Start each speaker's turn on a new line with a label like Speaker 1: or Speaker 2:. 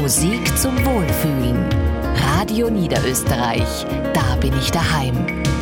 Speaker 1: Musik zum Wohlfühlen. Radio Niederösterreich, da bin ich daheim.